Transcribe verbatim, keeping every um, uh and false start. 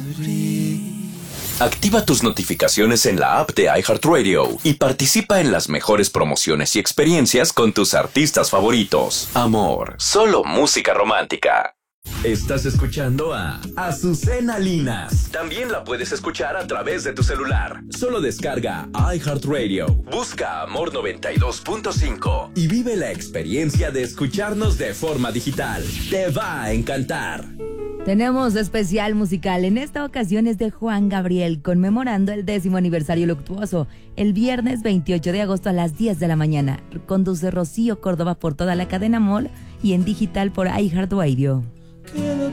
Activa tus notificaciones en la app de iHeartRadio y participa en las mejores promociones y experiencias con tus artistas favoritos. Amor, solo música romántica. Estás escuchando a Azucena Linas. También la puedes escuchar a través de tu celular. Solo descarga iHeartRadio, busca Amor noventa y dos punto cinco y vive la experiencia de escucharnos de forma digital. Te va a encantar. Tenemos especial musical. En esta ocasión es de Juan Gabriel, conmemorando el décimo aniversario luctuoso. El viernes veintiocho de agosto a las diez de la mañana. Conduce Rocío Córdoba por toda la cadena Mol y en digital por iHeartRadio.